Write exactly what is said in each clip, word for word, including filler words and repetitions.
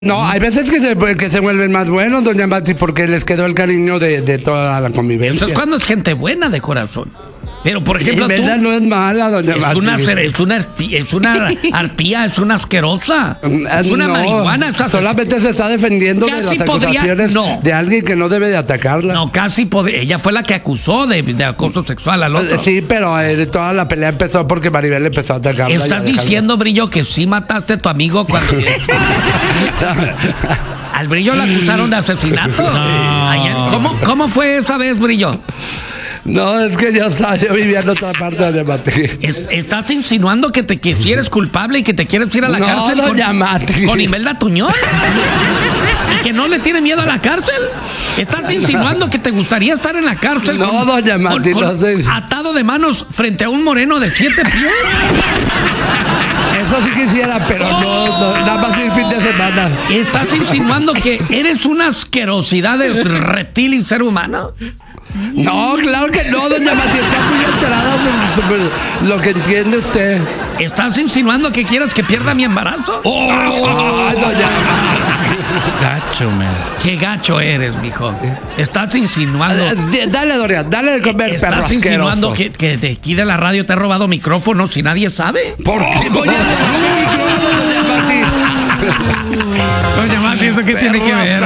No, hay veces que se, que se vuelven más buenos, doña Mati, porque les quedó el cariño de, de toda la convivencia. Eso es cuando es gente buena de corazón. Pero, por ejemplo, tú... no es mala, doña es Mati. Una, es, una, es una arpía, es una asquerosa. Es una no, marihuana. Es solamente se está defendiendo de las acusaciones no. de alguien que no debe de atacarla. No, casi podría. Ella fue la que acusó de, de acoso sexual al otro. Sí, pero eh, toda la pelea empezó porque Maribel empezó a atacarla. ¿Estás diciendo, Brillo, que sí mataste a tu amigo cuando... ¿Al Brillo le acusaron de asesinato? No. ¿Cómo, ¿Cómo fue esa vez, Brillo? No, es que yo estaba, yo vivía en otra parte de Mati. ¿Estás insinuando que te que si eres culpable y que te quieres ir a la no, cárcel doña con, Mati. con Imelda Tuñón? ¿Y que no le tiene miedo a la cárcel? ¿Estás insinuando que te gustaría estar en la cárcel? No, con, doña Mati, con, con, no sé. atado de manos frente a un moreno de siete pies? Eso sí quisiera, pero no, no, nada más el fin de semana. ¿Estás insinuando que eres una asquerosidad de reptil y ser humano? No, claro que no, doña Mati, está muy enterada de lo que entiende usted. ¿Estás insinuando que quieres que pierda mi embarazo? ¡Oh! Ay, doña Mati. Gacho, man. Qué gacho eres, mijo. Estás insinuando... Uh, dale, Dorian, dale de comer, ¿Estás perro insinuando asqueroso. que, que de aquí de la radio te he robado micrófonos y nadie sabe? ¿Por qué voy a doña Mati? Doña Mati, ¿eso qué tiene que ver?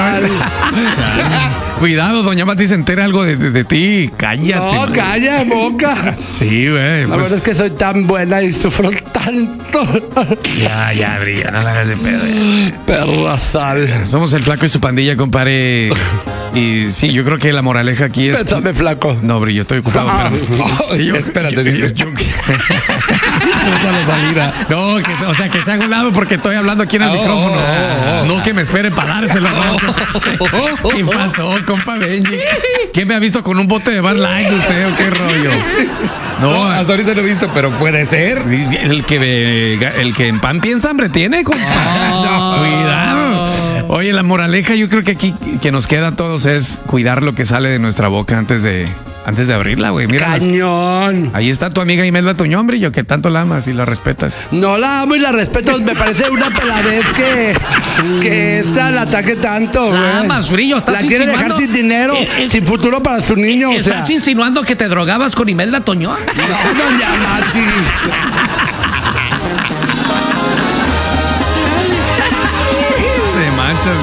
Cuidado, doña Mati se entera algo de, de, de ti. Cállate. No, man. calla, boca. Sí, güey. La Pues, verdad es que soy tan buena y sufro tanto. ya, ya, Brilla, no la hagas de pedo. Ya. Perra sal. Somos el Flaco y su pandilla, compadre. Y sí, yo creo que la moraleja aquí es... Pésame, flaco. No, Brillo, estoy ocupado. Ah, espérame. Yo- espérate, yo- dice. yo- No la salida. No, que, se- o sea, que se haga un lado porque estoy hablando aquí en el Oh, micrófono. oh, oh. No que me espere para dárselo. No. ¿Qué pasó, compa Benji? ¿Quién me ha visto con un bote de Bar Light usted o qué rollo? No, No, hasta ahorita no he visto, pero puede ser. el que, el que en pan piensa hambre tiene, compa. No. Cuidado. Oye, la moraleja yo creo que aquí que nos queda a todos es cuidar lo que sale de nuestra boca antes de, antes de abrirla, güey. Mira, las- Cañón. ahí está tu amiga Imelda Tuñón, Brillo, que tanto la amas y la respetas. No la amo y la respeto. Me parece una peladez que, que esta la ataque tanto, güey. La amas, Brillo. Estás La quiere dejar insinuando- sin dinero, Eh, eh, sin futuro para su niño, o sea. ¿Estás insinuando que te drogabas con Imelda Toñón? No, doña Mati.